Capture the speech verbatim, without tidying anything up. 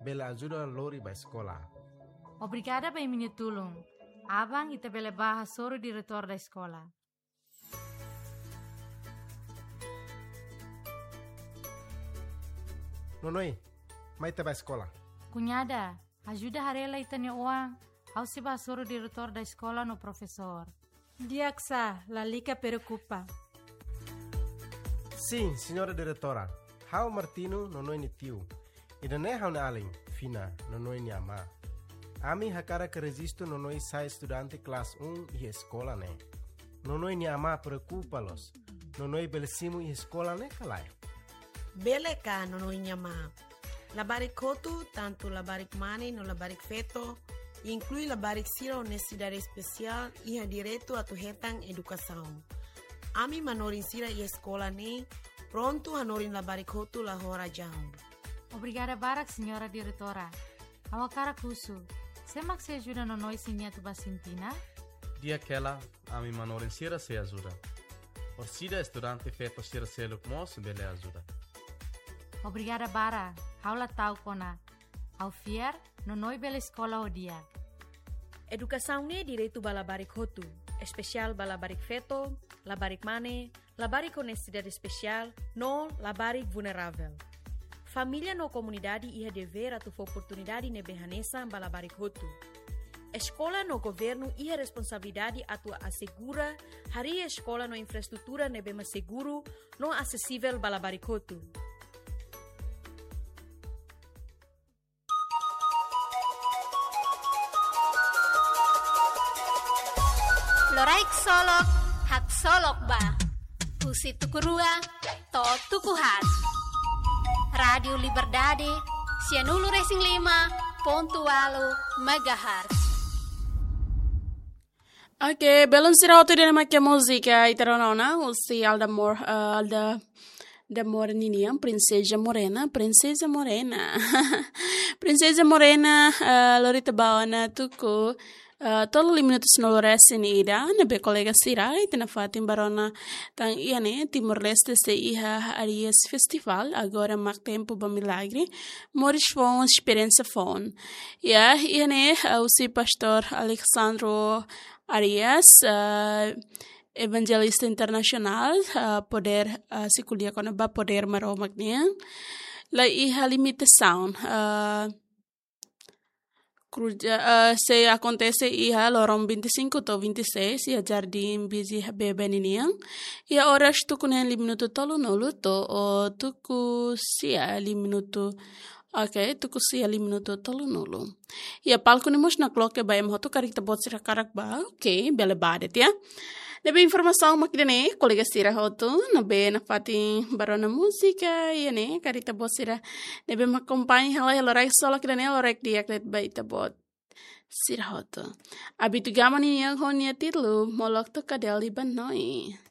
bela ajuda lori ba escola. Obrigada by minha tulong. Abang ita bele baha soro diretor da escola. Nonoi, mai te ba escola. Cunhada, ajuda harela itanya uang. Au se ba soro diretor da escola no professor. Diaksa, la lica preocupa. Sim, senhora diretora. Hau Martino nonoi ni tiu. Ida ne hau na aling, fina, nonoi ni ama. Ami hakara que resisto nonoi sai estudante classe um e escola ne. Nonoi ni ama preocupa-los. Nonoi belesimu e escola ne kalai. Bele ka nonoi ni ama. La baricotu, tanto la baricmane no la baricfeto, inclui la baricira honestidade especial e direito a tu hetang educação. Ami manorin sira e escola ne, pronto hanorin la baricotu la hora jam. Obrigada barak, senhora diretora. Awakara kusu. Semak se ajuda no noi sinha tu basintina? Dia aquela, ami manorin sira se ajuda. Orsida estudante feto sira se lukmos bele ajuda. Obrigada bara. Aula tau kona. Au fier, no noi bela escola o dia. Educação ne direito bala barik hotu, especial bala barik feto, la barik mane, la barik honestidade especial, no la barik vulnerável. Família no comunidade ia dever a tu oportunidade ne behanesa bala barik hotu. Escola no governo ia responsabilidade a tu assegura hari escola no infraestrutura ne bema seguro, no acessível bala barik hotu. Loraik solok, hak solok ba. Pusi tukurua, to tukuhat. Radio Liberdade, Cianulu Racing lima, pontualo, megahertz. Ok, belum sira auto de macchia musica iteronona, usi alda mor, uh, alda da Moreninian, Princesa Morena, Princesa Morena. Princesa Morena, uh, Lorita Baona, tuku. Uh, tolo li minutos no lorese ni ida nebe colega sirai tena fatin barona tang iane Timor Leste se iha Arias Festival agora mak tempo ba milagre moris fon experiência fon ya iane uh, usi pastor Alexandro Arias uh, evangelista internacional uh, poder uh, se kulia kona ba poder maromak niya la iha limitação uh, Uh, se acontece ia lorong vinte e cinco to vinte e seis ia jardim bizi bebe niniang ia horas tu kunen lima minuto tolu nolu to o tuku sia lima minuto ok tuku sia lima minuto tolu nolu ia palku ni mos na kloke ba em hotu karik tabot sira karak ba ok bele badet ya Nebe informação makidane colega sira hotu nabe na fati barona música e ne karita bosira nebe makompanhi hala hala rai solo kidane hala rai dia klet baita bot sira hotu abitu gamani yang honia titlu molok to kadeli banoi